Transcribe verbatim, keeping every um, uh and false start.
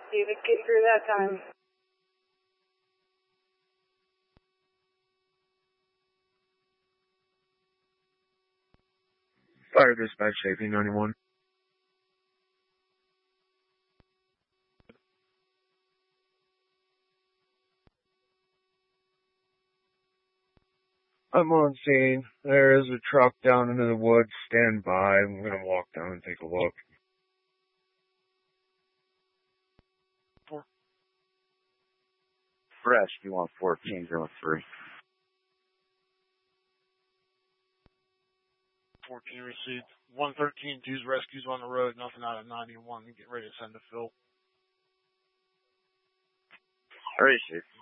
See if it get through that time. Fire dispatch, A P ninety-one. I'm on scene. There is a truck down into the woods. Stand by. I'm gonna walk down and take a look. Rescue one fourteen zero three. fourteen received. one thirteen, two's rescues on the road, nothing out of ninety-one. Get ready to send to Phil. Ready, Chief.